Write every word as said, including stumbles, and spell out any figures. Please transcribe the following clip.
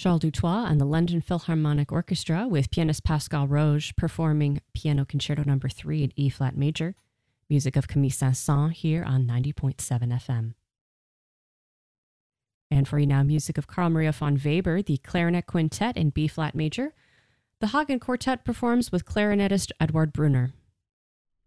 Charles Dutoit and the London Philharmonic Orchestra with pianist Pascal Roge performing Piano Concerto number three in E-flat major. Music of Camille Saint-Saëns here on ninety point seven F M. And for you now, music of Carl Maria von Weber, the Clarinet Quintet in B-flat major. The Hagen Quartet performs with clarinetist Edward Brunner.